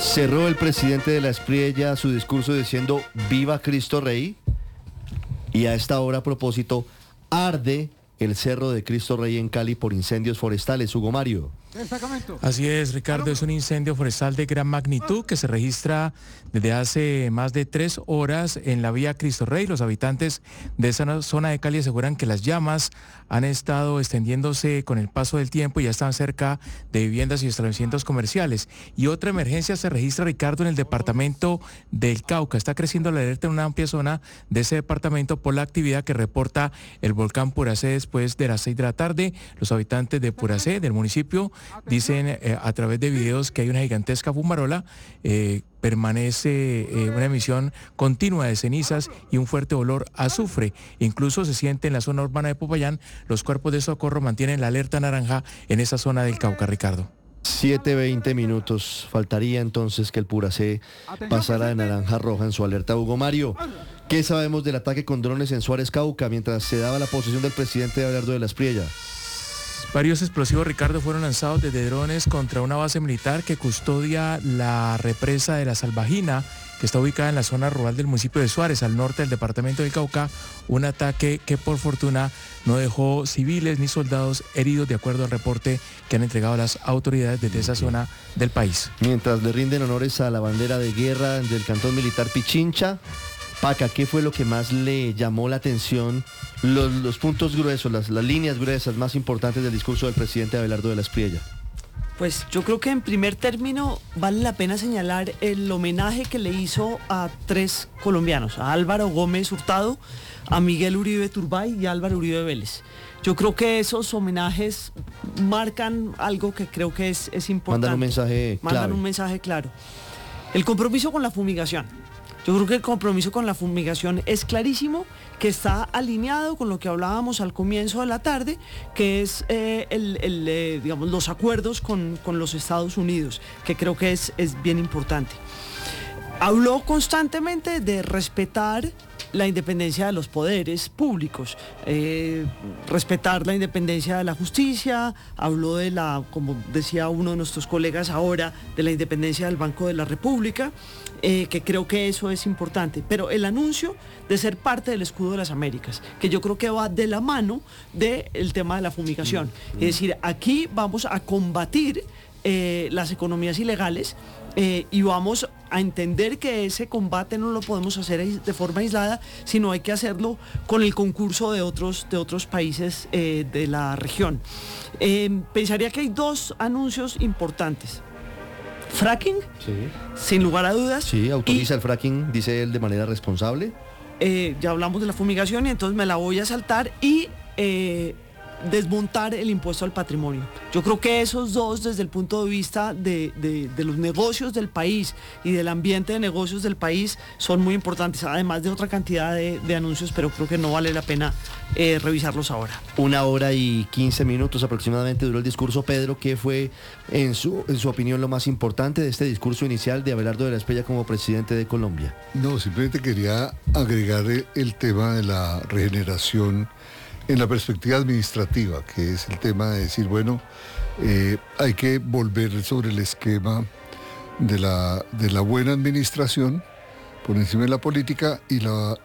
Cerró el presidente de la Espriella su discurso diciendo «Viva Cristo Rey», y a esta hora, a propósito, arde el Cerro de Cristo Rey en Cali por incendios forestales. Hugo Mario. Así es, Ricardo, es un incendio forestal de gran magnitud que se registra desde hace más de 3 horas en la vía Cristo Rey. Los habitantes de esa zona de Cali aseguran que las llamas han estado extendiéndose con el paso del tiempo y ya están cerca de viviendas y establecimientos comerciales. Y otra emergencia se registra, Ricardo, en el departamento del Cauca. Está creciendo la alerta en una amplia zona de ese departamento por la actividad que reporta el volcán Puracé después de las 6 de la tarde. Los habitantes de Puracé, del municipio, dicen a través de videos que hay una gigantesca fumarola, permanece una emisión continua de cenizas y un fuerte olor a azufre. Incluso se siente en la zona urbana de Popayán. Los cuerpos de socorro mantienen la alerta naranja en esa zona del Cauca, Ricardo. 7:20 minutos. Faltaría entonces que el Puracé pasara de naranja a roja en su alerta. Hugo Mario, ¿qué sabemos del ataque con drones en Suárez, Cauca, mientras se daba la posesión del presidente de Abelardo de la Espriella? Varios explosivos, Ricardo, fueron lanzados desde drones contra una base militar que custodia la represa de la Salvajina, que está ubicada en la zona rural del municipio de Suárez, al norte del departamento del Cauca. Un ataque que por fortuna no dejó civiles ni soldados heridos, de acuerdo al reporte que han entregado las autoridades desde esa zona del país. Mientras le rinden honores a la bandera de guerra del cantón militar Pichincha, Paca, ¿qué fue lo que más le llamó la atención? Los puntos gruesos, las líneas gruesas más importantes del discurso del presidente Abelardo de la Espriella. Pues yo creo que en primer término vale la pena señalar el homenaje que le hizo a 3 colombianos, a Álvaro Gómez Hurtado, a Miguel Uribe Turbay y a Álvaro Uribe Vélez. Yo creo que esos homenajes marcan algo que creo que es importante. Mandan un mensaje claro. El compromiso con la fumigación. Yo creo que el compromiso con la fumigación es clarísimo, que está alineado con lo que hablábamos al comienzo de la tarde, que es digamos, los acuerdos con los Estados Unidos, que creo que es bien importante. Habló constantemente de respetar la independencia de los poderes públicos, respetar la independencia de la justicia, habló de como decía uno de nuestros colegas ahora, de la independencia del Banco de la República, que creo que eso es importante, pero el anuncio de ser parte del escudo de las Américas, que yo creo que va de la mano del tema de la fumigación, es decir, aquí vamos a combatir las economías ilegales, y vamos a entender que ese combate no lo podemos hacer de forma aislada, sino hay que hacerlo con el concurso de otros países de la región. Pensaría que hay 2 anuncios importantes. Fracking, sí, sin lugar a dudas. Sí, autoriza el fracking, dice él, de manera responsable. Ya hablamos de la fumigación y entonces me la voy a saltar, y desmontar el impuesto al patrimonio. Yo creo que esos 2, desde el punto de vista de los negocios del país y del ambiente de negocios del país, son muy importantes, además de otra cantidad de anuncios, pero creo que no vale la pena revisarlos ahora. 1 hora y 15 minutos aproximadamente duró el discurso. Pedro, ¿qué fue en su opinión lo más importante de este discurso inicial de Abelardo de la Espriella como presidente de Colombia? No, simplemente quería agregar el tema de la regeneración en la perspectiva administrativa, que es el tema de decir, bueno, hay que volver sobre el esquema de la buena administración por encima de la política y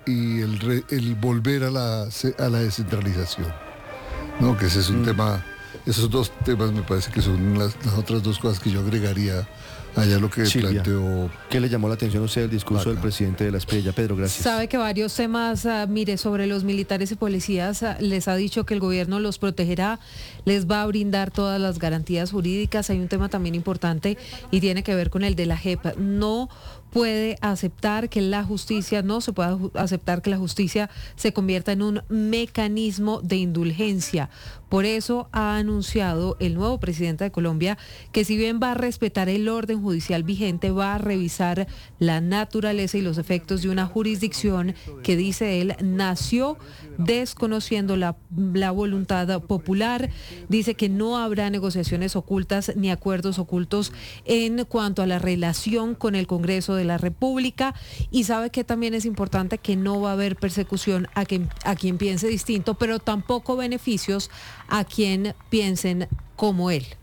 el volver a la descentralización, ¿no? Que ese es un tema, esos 2 temas me parece que son las otras 2 cosas que yo agregaría allá lo que Silvia, planteó. ¿Qué le llamó la atención a usted el discurso del presidente de la Espriella? Pedro, gracias. Sabe que varios temas, mire, sobre los militares y policías, les ha dicho que el gobierno los protegerá, les va a brindar todas las garantías jurídicas. Hay un tema también importante y tiene que ver con el de la JEP. No puede aceptar que la justicia, no se puede aceptar que la justicia se convierta en un mecanismo de indulgencia. Por eso ha anunciado el nuevo presidente de Colombia que, si bien va a respetar el orden judicial vigente, va a revisar la naturaleza y los efectos de una jurisdicción que, dice él, nació desconociendo la voluntad popular. Dice que no habrá negociaciones ocultas ni acuerdos ocultos en cuanto a la relación con el Congreso de la República, y sabe que también es importante que no va a haber persecución a quien piense distinto, pero tampoco beneficios a quien piensen como él.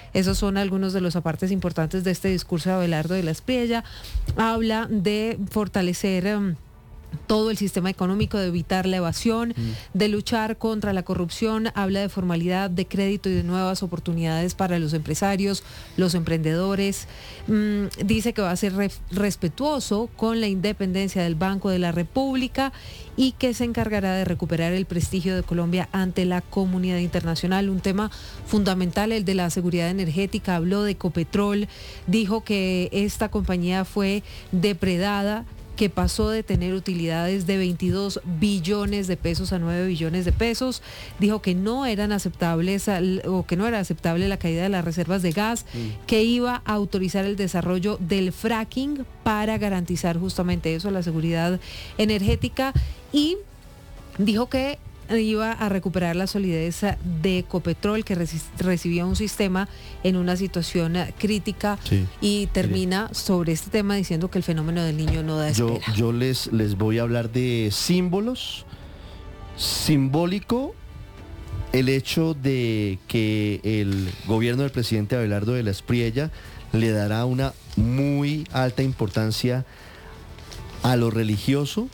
Esos son algunos de los apartes importantes de este discurso de Abelardo de la Espriella. Habla de fortalecer todo el sistema económico, de evitar la evasión, de luchar contra la corrupción, habla de formalidad, de crédito y de nuevas oportunidades para los empresarios, los emprendedores. Dice que va a ser respetuoso con la independencia del Banco de la República y que se encargará de recuperar el prestigio de Colombia ante la comunidad internacional. Un tema fundamental, el de la seguridad energética. Habló de Ecopetrol, dijo que esta compañía fue depredada, que pasó de tener utilidades de 22 billones de pesos a 9 billones de pesos. Dijo que no eran aceptables que no era aceptable la caída de las reservas de gas, que iba a autorizar el desarrollo del fracking para garantizar justamente eso, la seguridad energética, y dijo que iba a recuperar la solidez de Ecopetrol, que recibía un sistema en una situación crítica, y termina sobre este tema diciendo que el fenómeno del Niño no da espera. Yo les voy a hablar de símbolos. Simbólico el hecho de que el gobierno del presidente Abelardo de la Espriella le dará una muy alta importancia a lo religioso.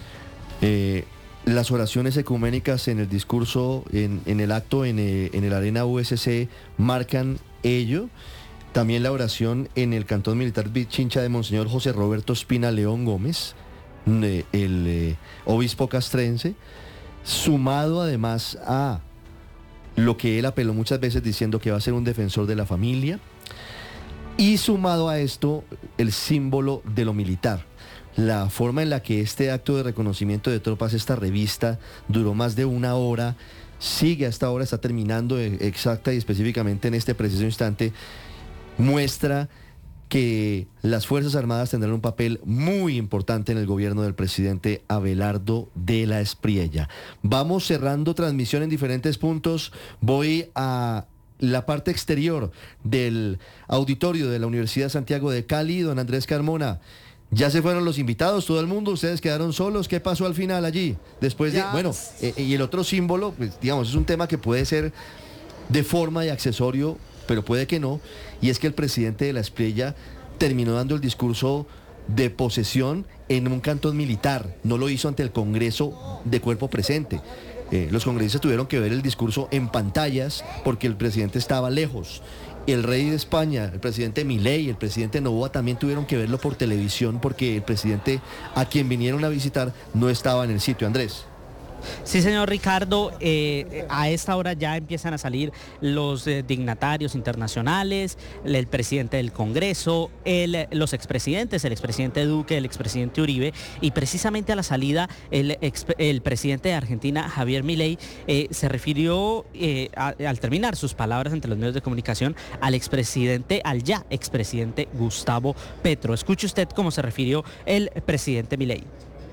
Las oraciones ecuménicas en el discurso, en el acto en el Arena USC marcan ello. También la oración en el Cantón Militar Pichincha de Monseñor José Roberto Espina León Gómez, el obispo castrense, sumado además a lo que él apeló muchas veces diciendo que va a ser un defensor de la familia, y sumado a esto el símbolo de lo militar. La forma en la que este acto de reconocimiento de tropas, esta revista, duró más de una hora, sigue hasta ahora, está terminando exacta y específicamente en este preciso instante, muestra que las Fuerzas Armadas tendrán un papel muy importante en el gobierno del presidente Abelardo de la Espriella. Vamos cerrando transmisión en diferentes puntos. Voy a la parte exterior del auditorio de la Universidad Santiago de Cali. Don Andrés Carmona, ya se fueron los invitados, todo el mundo, ustedes quedaron solos. ¿Qué pasó al final allí? Después de, y el otro símbolo, pues digamos, es un tema que puede ser de forma y accesorio, pero puede que no, y es que el presidente de la Espriella terminó dando el discurso de posesión en un cantón militar, no lo hizo ante el Congreso de cuerpo presente. Los congresistas tuvieron que ver el discurso en pantallas porque el presidente estaba lejos. El rey de España, el presidente Milei, el presidente Noboa también tuvieron que verlo por televisión porque el presidente a quien vinieron a visitar no estaba en el sitio. Andrés. Sí, señor Ricardo, a esta hora ya empiezan a salir los dignatarios internacionales, el presidente del Congreso, los expresidentes, el expresidente Duque, el expresidente Uribe, y precisamente a la salida el presidente de Argentina, Javier Milei, se refirió al terminar sus palabras ante los medios de comunicación al ya expresidente Gustavo Petro. Escuche usted cómo se refirió el presidente Milei.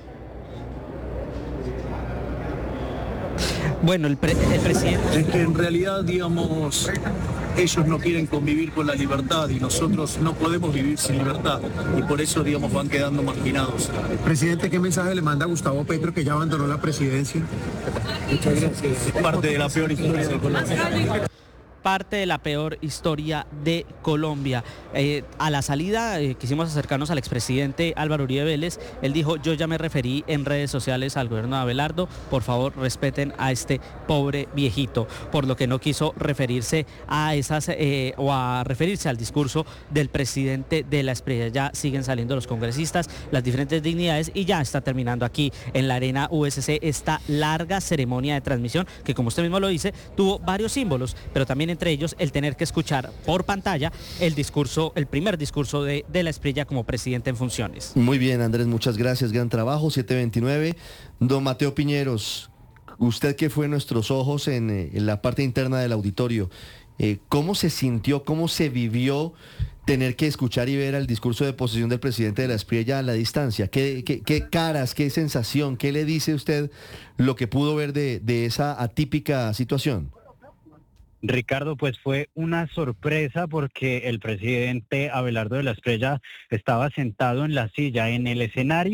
Bueno, el presidente... Es que en realidad, digamos, ellos no quieren convivir con la libertad y nosotros no podemos vivir sin libertad y por eso, digamos, van quedando marginados. Presidente, ¿qué mensaje le manda a Gustavo Petro, que ya abandonó la presidencia? Muchas gracias. Es parte de la peor historia de Colombia. Parte de la peor historia de Colombia. A la salida quisimos acercarnos al expresidente Álvaro Uribe Vélez. Él dijo: yo ya me referí en redes sociales al gobierno de Abelardo, por favor respeten a este pobre viejito, por lo que no quiso referirse a esas o a referirse al discurso del presidente de la Espriella. Ya siguen saliendo los congresistas, las diferentes dignidades, y ya está terminando aquí en la Arena USC esta larga ceremonia de transmisión que, como usted mismo lo dice, tuvo varios símbolos, pero también entre ellos el tener que escuchar por pantalla el primer discurso de la Espriella como presidente en funciones. Muy bien, Andrés, muchas gracias, gran trabajo, 7:29. Don Mateo Piñeros, usted que fue nuestros ojos en la parte interna del auditorio, ¿cómo se sintió, cómo se vivió tener que escuchar y ver el discurso de posesión del presidente de la Espriella a la distancia? ¿Qué caras, qué sensación, qué le dice usted lo que pudo ver de esa atípica situación? Ricardo, pues fue una sorpresa porque el presidente Abelardo de la Espriella estaba sentado en la silla, en el escenario,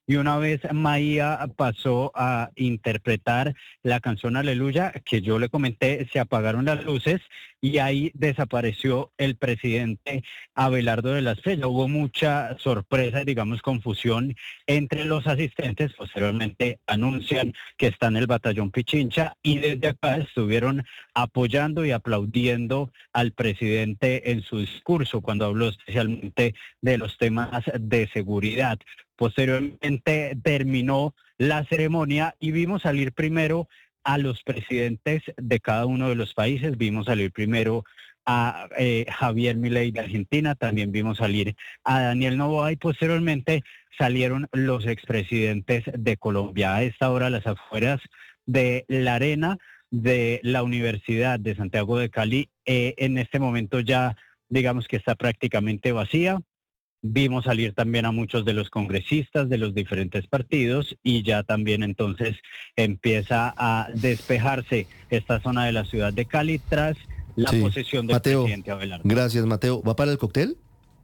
y una vez Maía pasó a interpretar la canción Aleluya, que yo le comenté, se apagaron las luces y ahí desapareció el presidente Abelardo de la Espriella. Hubo mucha sorpresa, digamos, confusión entre los asistentes. Posteriormente anuncian que está en el batallón Pichincha y desde acá estuvieron apoyando y aplaudiendo al presidente en su discurso cuando habló especialmente de los temas de seguridad. Posteriormente terminó la ceremonia y vimos salir primero a los presidentes de cada uno de los países. Vimos salir primero a Javier Milei de Argentina, también vimos salir a Daniel Noboa y posteriormente salieron los expresidentes de Colombia. A esta hora, las afueras de la arena de la Universidad de Santiago de Cali, en este momento ya digamos que está prácticamente vacía. Vimos salir también a muchos de los congresistas de los diferentes partidos y ya también entonces empieza a despejarse esta zona de la ciudad de Cali tras la posesión del presidente Abelardo. Gracias, Mateo. ¿Va para el cóctel?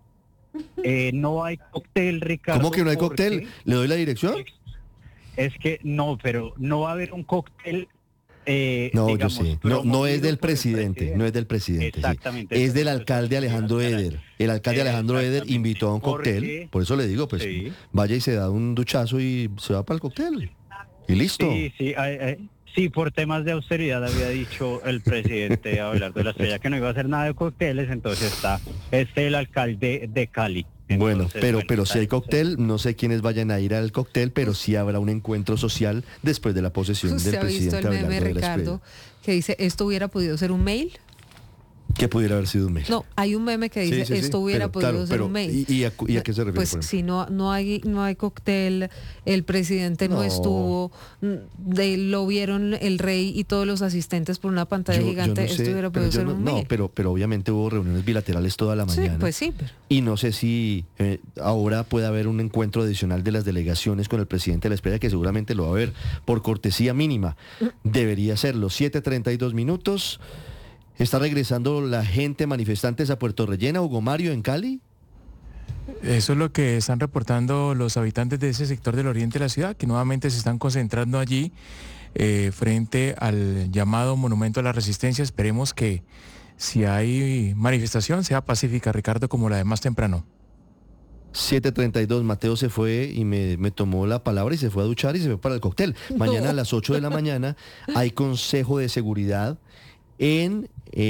No hay cóctel, Ricardo. ¿Cómo que no hay cóctel? ¿Le doy la dirección? Es que no, pero no va a haber un cóctel. No, digamos, yo sé. No es del presidente, no es del presidente. Exactamente. Sí. Es del alcalde Alejandro Eder. El alcalde Alejandro Eder invitó a un cóctel. Por eso le digo, pues vaya y se da un duchazo y se va para el cóctel. Y listo. Sí, por temas de austeridad había dicho el presidente Abelardo de la Espriella que no iba a hacer nada de cócteles, entonces está el alcalde de Cali. Entonces, bueno, pero si hay cóctel, no sé quiénes vayan a ir al cóctel, pero sí habrá un encuentro social después de la posesión del presidente Abelardo de la Espriella. ¿Usted ha visto el meme, Ricardo, que dice, esto hubiera podido ser un mail? ¿Qué pudiera haber sido un mail? No, hay un meme que dice, esto hubiera podido ser un mail. ¿Y a qué se refiere? Pues si no hay cóctel, el presidente no estuvo, lo vieron el rey y todos los asistentes por una pantalla gigante, esto hubiera podido ser un mail. No, pero obviamente hubo reuniones bilaterales toda la mañana. Sí, pues sí. Y no sé si ahora puede haber un encuentro adicional de las delegaciones con el presidente de la Espriella, que seguramente lo va a haber por cortesía mínima. Debería serlo. 7:32 minutos. ¿Está regresando la gente manifestantes a Puerto Rellena, Hugo Mario, en Cali? Eso es lo que están reportando los habitantes de ese sector del oriente de la ciudad, que nuevamente se están concentrando allí frente al llamado Monumento a la Resistencia. Esperemos que si hay manifestación sea pacífica, Ricardo, como la de más temprano. 7:32, Mateo se fue y me tomó la palabra y se fue a duchar y se fue para el cóctel. Mañana a las 8 de la mañana hay consejo de seguridad en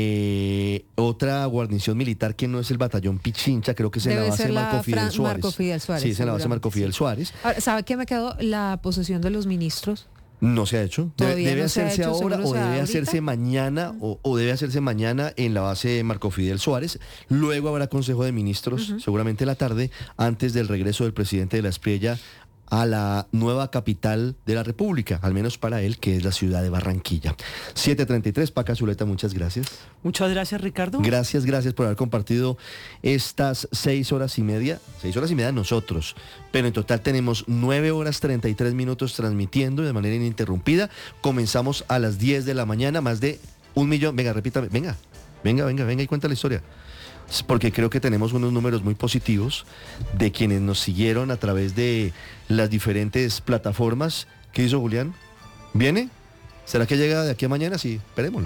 otra guarnición militar que no es el batallón Pichincha, creo que es en la base Marco Fidel Suárez. Sí, es en la base Marco Fidel Suárez. Ahora, ¿sabe qué me quedó? La posesión de los ministros. No se ha hecho. Debe hacerse ahora o debe hacerse mañana o debe hacerse mañana en la base Marco Fidel Suárez. Luego habrá Consejo de Ministros, seguramente en la tarde, antes del regreso del presidente de la Espriella a la nueva capital de la República, al menos para él, que es la ciudad de Barranquilla. 7:33, Paca Zuleta, muchas gracias. Muchas gracias, Ricardo. Gracias por haber compartido estas 6 horas y media. 6 horas y media nosotros, pero en total tenemos 9 horas 33 minutos transmitiendo de manera ininterrumpida. Comenzamos a las 10 de la mañana, más de 1 millón. Venga, repítame, venga y cuenta la historia. Porque creo que tenemos unos números muy positivos de quienes nos siguieron a través de las diferentes plataformas. ¿Qué hizo Julián? ¿Viene? ¿Será que llega de aquí a mañana? Sí, esperémoslo.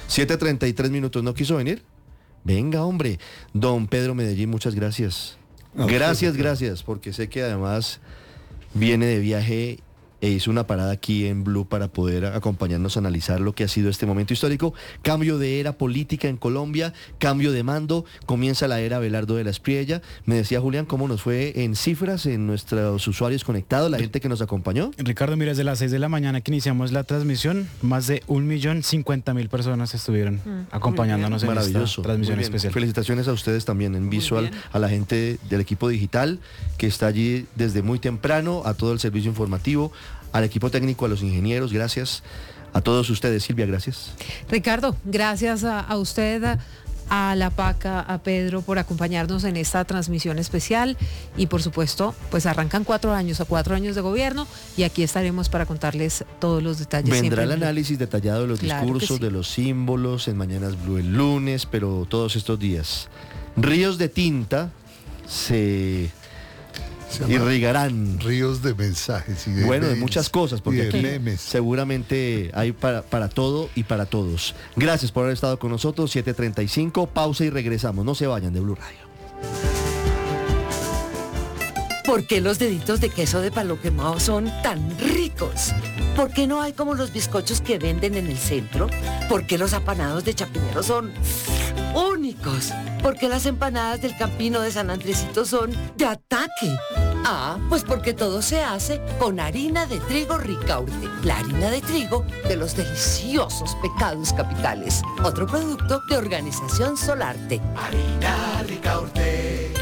7:33 minutos, ¿no quiso venir? Venga, hombre. Don Pedro Medellín, muchas gracias. Gracias, porque sé que además viene de viaje e hizo una parada aquí en Blue para poder acompañarnos a analizar lo que ha sido este momento histórico. Cambio de era política en Colombia, cambio de mando, comienza la era Abelardo de la Espriella. Me decía Julián cómo nos fue en cifras, en nuestros usuarios conectados, la gente que nos acompañó. Ricardo, mira, desde las 6 de la mañana que iniciamos la transmisión, más de 1.050.000 personas estuvieron acompañándonos en esta transmisión especial. Felicitaciones a ustedes también en visual, a la gente del equipo digital que está allí desde muy temprano, a todo el servicio informativo, al equipo técnico, a los ingenieros, gracias. A todos ustedes, Silvia, gracias. Ricardo, gracias a usted, a la Paca, a Pedro por acompañarnos en esta transmisión especial y por supuesto, pues arrancan 4 años de gobierno y aquí estaremos para contarles todos los detalles. Vendrá el análisis detallado de los discursos, de los símbolos, en Mañanas Blue el lunes, pero todos estos días. Ríos de tinta se irrigarán. Ríos de mensajes y de bueno, memes, de muchas cosas, porque aquí memes. Seguramente hay para todo y para todos. Gracias por haber estado con nosotros. 7:35, pausa y regresamos. No se vayan de Blue Radio. ¿Por qué los deditos de queso de palo quemado son tan ricos? ¿Por qué no hay como los bizcochos que venden en el centro? ¿Por qué los apanados de Chapinero son únicos? ¿Por qué las empanadas del Campino de San Andresito son de ataque? Pues porque todo se hace con harina de trigo Ricaurte, la harina de trigo de los deliciosos pecados capitales. Otro producto de Organización Solarte. Harina Ricaurte.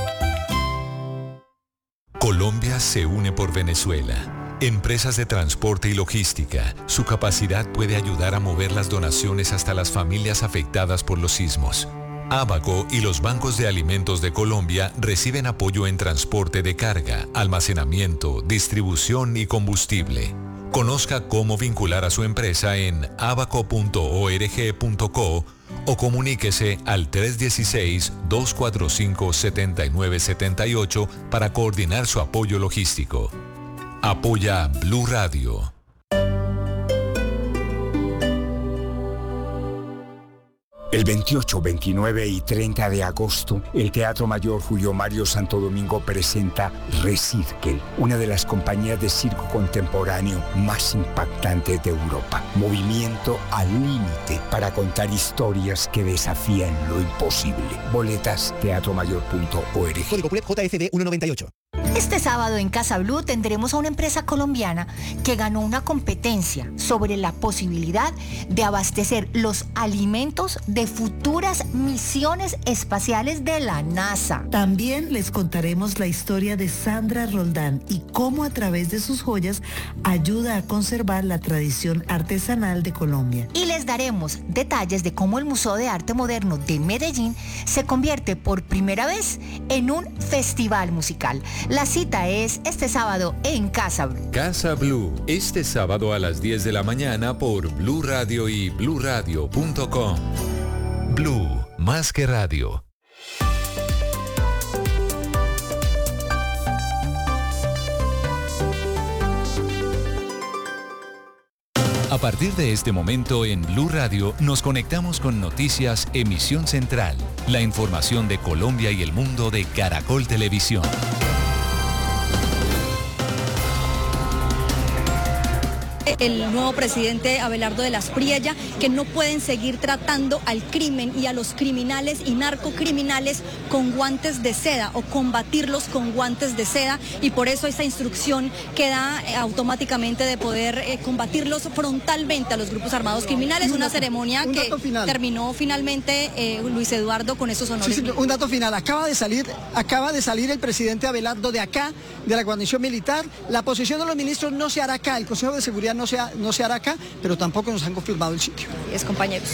Colombia se une por Venezuela. Empresas de transporte y logística. Su capacidad puede ayudar a mover las donaciones hasta las familias afectadas por los sismos. Abaco y los bancos de alimentos de Colombia reciben apoyo en transporte de carga, almacenamiento, distribución y combustible. Conozca cómo vincular a su empresa en abaco.org.co o comuníquese al 316-245-7978 para coordinar su apoyo logístico. Apoya Blue Radio. El 28, 29 y 30 de agosto, el Teatro Mayor Julio Mario Santo Domingo presenta Recirkel, una de las compañías de circo contemporáneo más impactantes de Europa. Movimiento al límite para contar historias que desafían lo imposible. Boletas, teatromayor.org. Código PULEP JFD 198. Este sábado en Casa Blue tendremos a una empresa colombiana que ganó una competencia sobre la posibilidad de abastecer los alimentos de futuras misiones espaciales de la NASA. También les contaremos la historia de Sandra Roldán y cómo a través de sus joyas ayuda a conservar la tradición artesanal de Colombia. Y les daremos detalles de cómo el Museo de Arte Moderno de Medellín se convierte por primera vez en un festival musical. La cita es este sábado en Casa Blue. Casa Blue, este sábado a las 10 de la mañana por Blue Radio y bluradio.com. Blue, más que radio. A partir de este momento en Blue Radio nos conectamos con Noticias Emisión Central, la información de Colombia y el mundo de Caracol Televisión. El nuevo presidente Abelardo de las Priella, que no pueden seguir tratando al crimen y a los criminales y narcocriminales con guantes de seda o combatirlos con guantes de seda, y por eso esta instrucción que da automáticamente de poder combatirlos frontalmente a los grupos armados criminales, una ceremonia que terminó finalmente Luis Eduardo con esos honores. Sí, un dato final, acaba de salir el presidente Abelardo de acá, de la guarnición militar. La posesión de los ministros no se hará acá, el Consejo de Seguridad no se hará acá, pero tampoco nos han confirmado el sitio. Es, compañeros.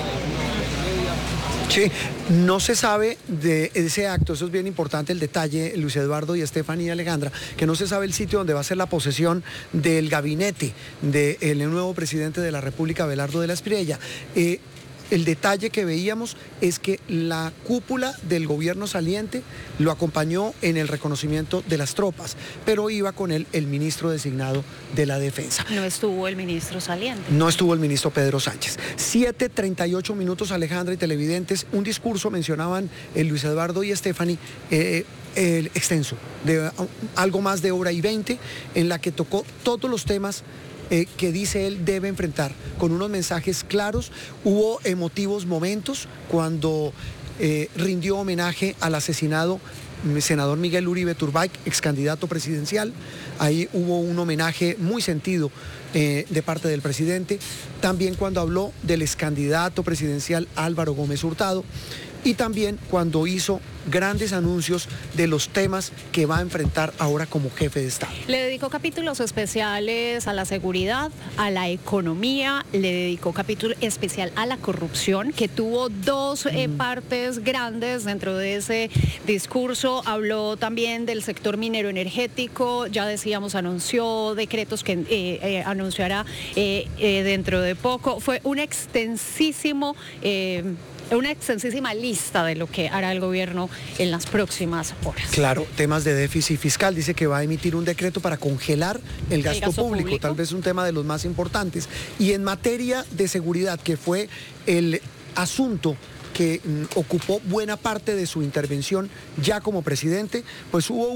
Sí, no se sabe de ese acto, eso es bien importante el detalle, Luis Eduardo y Estefanía Alejandra, que no se sabe el sitio donde va a ser la posesión del gabinete del nuevo presidente de la República, Abelardo de las Priella. El detalle que veíamos es que la cúpula del gobierno saliente lo acompañó en el reconocimiento de las tropas, pero iba con él el ministro designado de la Defensa. No estuvo el ministro saliente. No estuvo el ministro Pedro Sánchez. 7:38 minutos, Alejandra y televidentes. Un discurso, mencionaban Luis Eduardo y Stephanie, el extenso, de algo más de hora y 20, en la que tocó todos los temas que dice él debe enfrentar, con unos mensajes claros. Hubo emotivos momentos cuando rindió homenaje al asesinado senador Miguel Uribe Turbay, ex candidato presidencial. Ahí hubo un homenaje muy sentido de parte del presidente. También cuando habló del ex candidato presidencial Álvaro Gómez Hurtado. Y también cuando hizo grandes anuncios de los temas que va a enfrentar ahora como jefe de Estado. Le dedicó capítulos especiales a la seguridad, a la economía, le dedicó capítulo especial a la corrupción, que tuvo dos partes grandes dentro de ese discurso. Habló también del sector minero energético, ya decíamos, anunció decretos que anunciará dentro de poco. Fue un extensísimo una extensísima lista de lo que hará el gobierno en las próximas horas. Claro, temas de déficit fiscal, dice que va a emitir un decreto para congelar el gasto público, tal vez un tema de los más importantes. Y en materia de seguridad, que fue el asunto que ocupó buena parte de su intervención ya como presidente, pues hubo